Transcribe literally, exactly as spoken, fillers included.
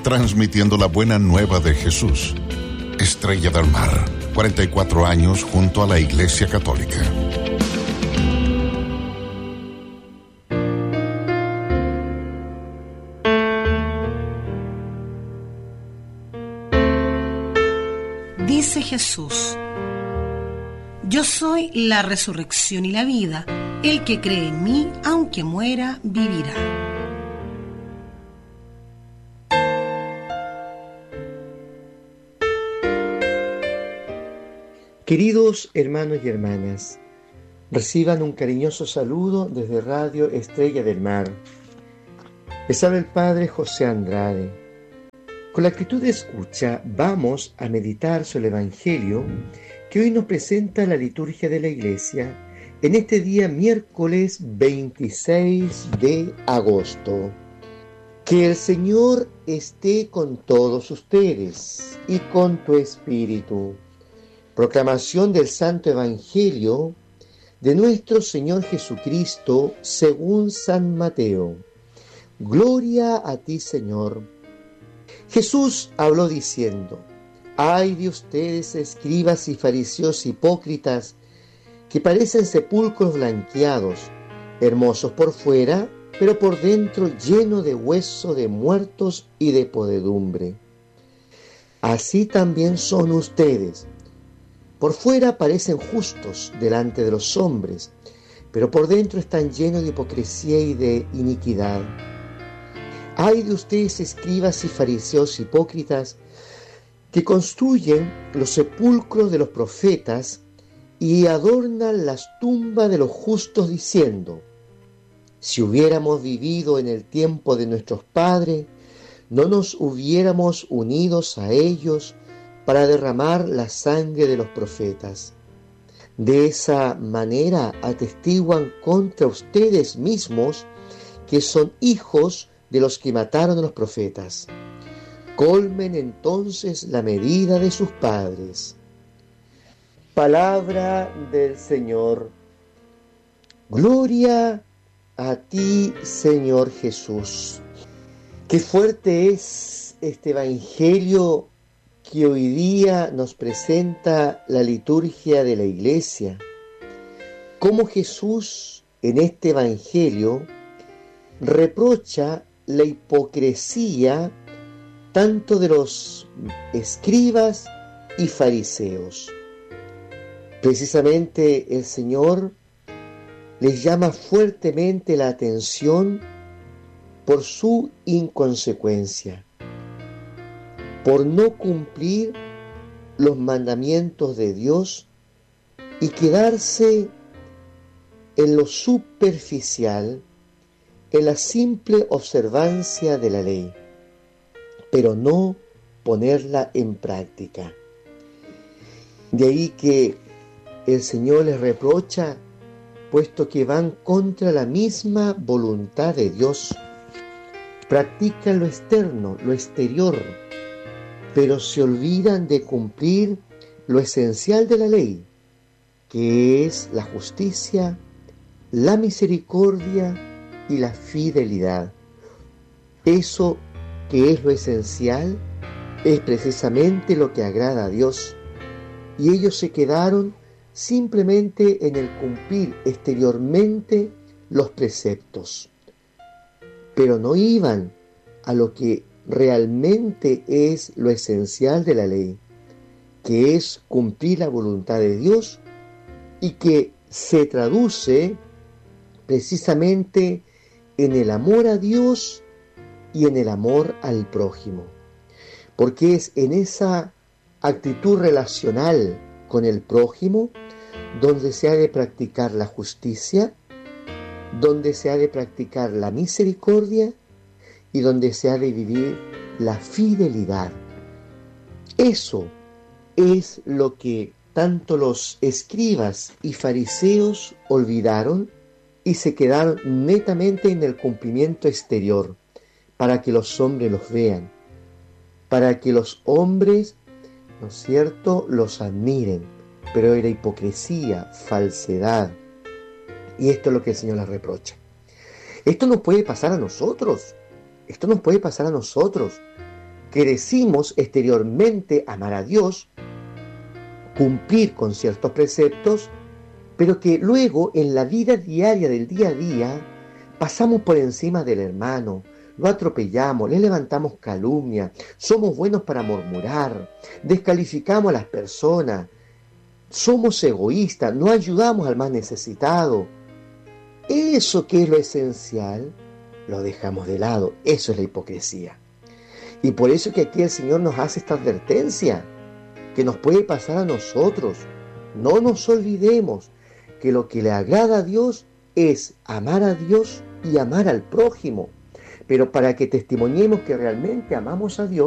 transmitiendo la buena nueva de Jesús. Estrella del Mar, cuarenta y cuatro años junto a la Iglesia Católica. Dice Jesús: yo soy la resurrección y la vida. El que cree en mí, aunque muera, vivirá. Queridos hermanos y hermanas, reciban un cariñoso saludo desde Radio Estrella del Mar. Les habla el Padre José Andrade. Con la actitud de escucha vamos a meditar sobre el Evangelio que hoy nos presenta la liturgia de la Iglesia en este día miércoles veintiséis de agosto. Que el Señor esté con todos ustedes y con tu espíritu. Proclamación del Santo Evangelio de nuestro Señor Jesucristo según San Mateo. Gloria a ti, Señor. Jesús habló diciendo: ay de ustedes, escribas y fariseos hipócritas, que parecen sepulcros blanqueados, hermosos por fuera, pero por dentro lleno de hueso de muertos y de podredumbre. Así también son ustedes. Por fuera parecen justos delante de los hombres, pero por dentro están llenos de hipocresía y de iniquidad. Ay de ustedes, escribas y fariseos hipócritas, que construyen los sepulcros de los profetas y adornan las tumbas de los justos, diciendo: si hubiéramos vivido en el tiempo de nuestros padres, no nos hubiéramos unidos a ellos para derramar la sangre de los profetas. De esa manera atestiguan contra ustedes mismos que son hijos de los que mataron a los profetas. Colmen entonces la medida de sus padres. Palabra del Señor. Gloria a ti, Señor Jesús. Qué fuerte es este Evangelio que hoy día nos presenta la liturgia de la Iglesia. Cómo Jesús en este Evangelio reprocha la hipocresía tanto de los escribas y fariseos. Precisamente el Señor les llama fuertemente la atención por su inconsecuencia, por no cumplir los mandamientos de Dios y quedarse en lo superficial, en la simple observancia de la ley, pero no ponerla en práctica. De ahí que el Señor les reprocha, puesto que van contra la misma voluntad de Dios. Practican lo externo, lo exterior, pero se olvidan de cumplir lo esencial de la ley, que es la justicia, la misericordia y la fidelidad. Eso que es lo esencial es precisamente lo que agrada a Dios, y ellos se quedaron simplemente en el cumplir exteriormente los preceptos, pero no iban a lo que realmente es lo esencial de la ley, que es cumplir la voluntad de Dios y que se traduce precisamente en el amor a Dios y en el amor al prójimo, porque es en esa actitud relacional con el prójimo donde se ha de practicar la justicia, donde se ha de practicar la misericordia y donde se ha de vivir la fidelidad. Eso es lo que tanto los escribas y fariseos olvidaron y se quedaron netamente en el cumplimiento exterior, para que los hombres los vean, para que los hombres, ¿no es cierto?, los admiren. Pero era hipocresía, falsedad. Y esto es lo que el Señor les reprocha. Esto nos puede pasar a nosotros. Esto nos puede pasar a nosotros. que decimos exteriormente amar a Dios, cumplir con ciertos preceptos, pero que luego en la vida diaria del día a día pasamos por encima del hermano, lo atropellamos, le levantamos calumnia, somos buenos para murmurar, descalificamos a las personas, somos egoístas, no ayudamos al más necesitado. Eso que es lo esencial, lo dejamos de lado. Eso es la hipocresía. Y por eso que aquí el Señor nos hace esta advertencia, que nos puede pasar a nosotros. No nos olvidemos que lo que le agrada a Dios es amar a Dios y amar al prójimo. Pero para que testimoniemos que realmente amamos a Dios,